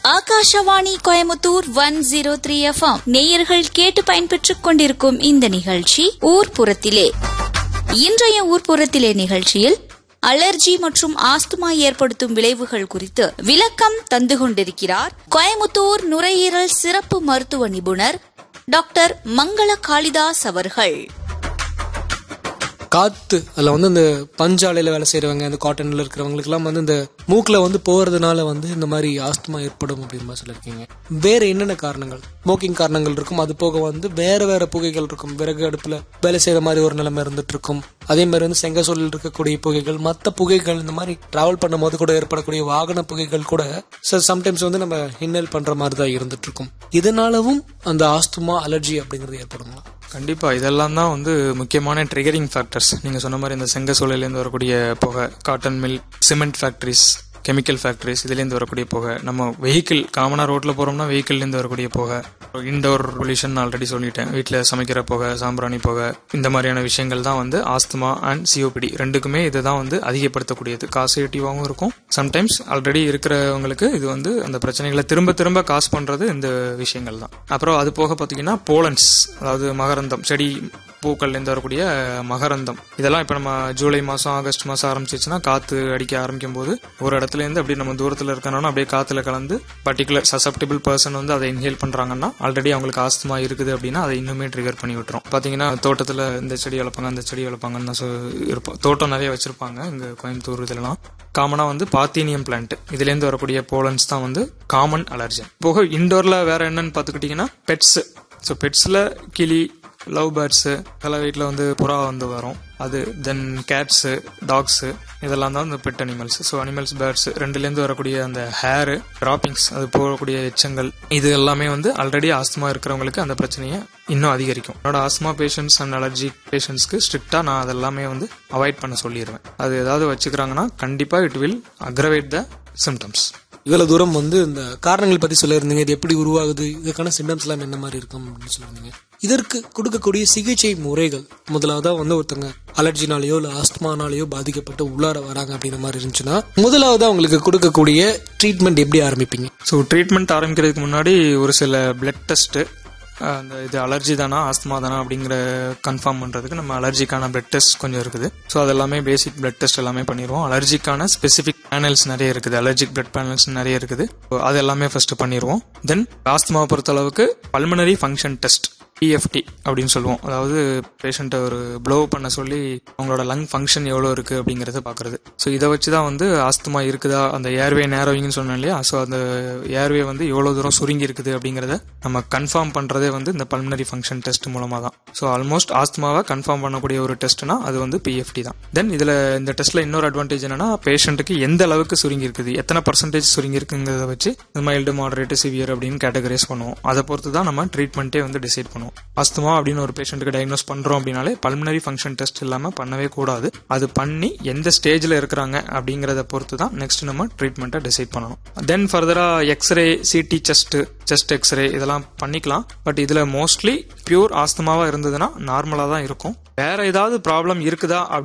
Akashvani Coimbatore 103 FM நேயர்கள் கேட்டு பயன்பெற்றுக் கொண்டிருக்கும் இந்த நிகழ்ச்சி ஊர்ப்புறத்திலே. இன்றைய ஊர்ப்புறத்திலே நிகழ்ச்சியில் அலர்ஜி மற்றும் ஆஸ்துமா ஏற்படுத்தும் விளைவுகள் குறித்து விளக்கம் தந்து கொண்டிருக்கிறார் கோயமுத்தூர் நுரையீரல் சிறப்பு மருத்துவ நிபுணர் டாக்டர் மங்கள காளிதாஸ் அவர்கள். காத்து அதுல இந்த பஞ்சாலையில வேலை செய்யறவங்க, அந்த காட்டன்ல இருக்கிறவங்களுக்கு எல்லாம் இந்த மூக்குல போறதுனால இந்த மாதிரி ஆஸ்துமா ஏற்படும் அப்படின்னு சொல்லிருக்கீங்க. வேற என்னென்ன காரணங்கள்? ஸ்மோக்கிங் காரணங்கள் இருக்கும், அது போக வேற வேற புகைகள் இருக்கும், விறகு அடுப்புல வேலை செய்யற மாதிரி ஒரு நிலைமை இருந்துட்டு இருக்கும். அதே மாதிரி செங்கசோலில் இருக்கக்கூடிய புகைகள், மற்ற புகைகள், இந்த மாதிரி டிராவல் பண்ணும் போது கூட ஏற்படக்கூடிய வாகன புகைகள் கூட சம்டைம்ஸ் நம்ம இன்ஹேல் பண்ற மாதிரி தான் இருந்துட்டு இருக்கும். இதனாலவும் அந்த ஆஸ்துமா அலர்ஜி அப்படிங்கிறது ஏற்படுங்களா? கண்டிப்பா இதெல்லாம் தான் முக்கியமான ட்ரிகரிங் ஃபேக்டர்ஸ். நீங்க சொன்ன மாதிரி இந்த செங்கசோலையிலேருந்து வரக்கூடிய புகை, cotton mill, cement factories, chemical factories, இதுலேருந்து வரக்கூடிய புகை, நம்ம வெஹிக்கிள் காமனா ரோட்ல போறோம்னா வெஹிக்கிள்லேருந்து வரக்கூடிய புகை, இன்டோர் பொல்யூஷன் ஆல்ரெடி சொல்லிட்டேன், வீட்டில் சமைக்கிற புகை, சாம்பிராணி புகை, இந்த மாதிரியான விஷயங்கள் தான் ஆஸ்துமா அண்ட் சிஓபிடி ரெண்டுக்குமே இதுதான் அதிகப்படுத்தக்கூடியது. காசேட்டிவாகவும் இருக்கும். சம்டைம்ஸ் ஆல்ரெடி இருக்கிறவங்களுக்கு இது அந்த பிரச்சனைகளை திரும்ப திரும்ப காசு பண்றது இந்த விஷயங்கள் தான். அப்புறம் அது போக பார்த்தீங்கன்னா போலன்ஸ், அதாவது மகரந்தம், செடி பூக்கள்ல இருந்து வரக்கூடிய மகரந்தம், இதெல்லாம் இப்ப நம்ம ஜூலை மாசம் ஆகஸ்ட் மாசம் ஆரம்பிச்சிச்சுன்னா காத்து அடிக்க ஆரம்பிக்கும் போது ஒரு இடத்துல இருந்து அப்படி நம்ம தூரத்துல இருக்கணும்னா அப்படியே காத்துல கலந்து பர்டிகுலர் சசப்டிபிள் பர்சன் அதை இன்ஹேல் பண்றாங்கன்னா ஆல்ரெடி அவங்களுக்கு ஆஸ்துமா இருக்குது அப்படின்னா அதை இன்னுமே ட்ரிகர் பண்ணி விட்டுரும். பாத்தீங்கன்னா தோட்டத்துல இந்த செடி வளர்ப்பாங்க, அந்த செடி வளர்ப்பாங்கன்னு இருப்போம். தோட்டம் நிறைய வச்சிருப்பாங்க இங்க கோயம்புத்தூர். இதெல்லாம் காமனா பாத்தீனியம் பிளான்ட், இதுல இருந்து வரக்கூடிய போலன்ஸ் தான் காமன் அலர்ஜன். போக இண்டோர்ல வேற என்னன்னு பாத்துக்கிட்டீங்கன்னா பெட்ஸ். ஸோ பெட்ஸ்ல கிளி, லவ் பேர்ட்ஸ், சில வீட்டில் புறா வரும். அது தென் கேட்ஸ், டாக்ஸ், இதெல்லாம் தான் pet animals. So animals, birds ரெண்டுலேருந்து வரக்கூடிய அந்த ஹேர் டிராப்பிங்ஸ், அது போகக்கூடிய எச்சங்கள், இது எல்லாமே ஆல்ரெடி ஆஸ்துமா இருக்கிறவங்களுக்கு அந்த பிரச்சனையை இன்னும் அதிகரிக்கும். என்னோட ஆஸ்துமா பேஷண்ட்ஸ் அண்ட் அலர்ஜி பேஷண்ட்ஸ்க்கு ஸ்ட்ரிக்டா நான் அதெல்லாமே அவாய்ட் பண்ண சொல்லிடுவேன். அது ஏதாவது வச்சுக்கிறாங்கன்னா கண்டிப்பா it will aggravate the symptoms. இவ்வளவு தூரம் இந்த காரணங்கள் பத்தி சொல்லியிருந்தீங்க, இது எப்படி உருவாகுது, இதுக்கான சிம்டம்ஸ் எல்லாம் என்ன மாதிரி இருக்கும் அப்படின்னு சொல்லியிருந்தீங்க. இதற்கு கொடுக்கக்கூடிய சிகிச்சை முறைகள், முதலாவதா ஒருத்தங்க அலர்ஜினாலேயோ இல்ல ஆஸ்துமானாலேயோ பாதிக்கப்பட்டு உள்ளார வராங்க அப்படின்ற மாதிரி இருந்துச்சுன்னா முதலாவதா அவங்களுக்கு கொடுக்கக்கூடிய ட்ரீட்மெண்ட் எப்படி ஆரம்பிப்பீங்க? ஸோ ட்ரீட்மெண்ட் ஆரம்பிக்கிறதுக்கு முன்னாடி ஒரு சில பிளட் டெஸ்ட், அந்த இது அலர்ஜி தானா ஆஸ்துமா தானா அப்படிங்கிற கன்ஃபார்ம் பண்றதுக்கு நம்ம அலர்ஜிக்கான பிளட் டெஸ்ட் கொஞ்சம் இருக்குது. ஸோ அதெல்லாமே பேசிக் பிளட் டெஸ்ட் எல்லாமே பண்ணிடுவோம். அலர்ஜிக்கான ஸ்பெசிபிக் பேனல்ஸ் நிறைய இருக்குது, அலர்ஜிக் பிளட் பேனல்ஸ் நிறைய இருக்குது. அது எல்லாமே ஃபர்ஸ்ட் பண்ணிடுவோம். தென் ஆஸ்துமாவை பொறுத்த அளவுக்கு பல்மனரி ஃபங்க்ஷன் டெஸ்ட், PFT அப்படின்னு சொல்லுவோம். அதாவது பேஷண்ட்டை ஒரு ப்ளோ பண்ண சொல்லி அவங்களோட லங் ஃபங்க்ஷன் எவ்வளோ இருக்கு அப்படிங்கறத பாக்குறது. ஸோ இதை வச்சுதான் ஆஸ்துமா இருக்குதா, அந்த ஏர்வே நேரோவிங்னு சொன்னோம் இல்லையா, ஸோ அந்த ஏர்வே எவ்வளவு தூரம் சுருங்கி இருக்குது அப்படிங்கறத நம்ம கன்ஃபார்ம் பண்றதே இந்த பல்மனரி ஃபங்க்ஷன் டெஸ்ட் மூலமா தான். ஸோ ஆல்மோஸ்ட் ஆஸ்துமாவை கன்ஃபார்ம் பண்ணக்கூடிய ஒரு டெஸ்ட்னா அது PFT தான். தென் இதுல இந்த டெஸ்ட்ல இன்னொரு அட்வான்டேஜ் என்னன்னா, பேஷண்ட்டுக்கு எந்த அளவுக்கு சுருங்கி இருக்குது, எத்தனை பர்சன்டேஜ் சுருங்கி இருக்குங்கிறத வச்சு மைல்டு, மாடரேட், சிவியர் அப்படின்னு கேட்டகரைஸ் பண்ணுவோம். அதை பொறுத்து தான் நம்ம ட்ரீட்மெண்ட்டே டிசைட் பண்ணுவோம். ஆஸ்துமா அப்படின்னு ஒரு பேஷண்ட்டுக்கு டயக்னோஸ் பண்றோம் அப்படின்னாலே பல்மனரி ஃபங்க்ஷன் டெஸ்ட் இல்லாம பண்ணவே கூடாது. அது பண்ணி எந்த ஸ்டேஜ்ல இருக்கிறாங்க அப்படிங்கறத பொறுத்து தான் நெக்ஸ்ட் நம்ம ட்ரீட்மெண்ட்டை டிசைட் பண்ணணும். தென் ஃபர்தரா எக்ஸ்ரே, சிடி செஸ்ட் எக்ஸ்ரே இதெல்லாம் பண்ணிக்கலாம். பட் இதுல மோஸ்ட்லி பியூர் ஆஸ்துமாவா இருந்ததுன்னா நார்மலா தான் இருக்கும். வேற ஏதாவது ப்ராப்ளம் இருக்குதா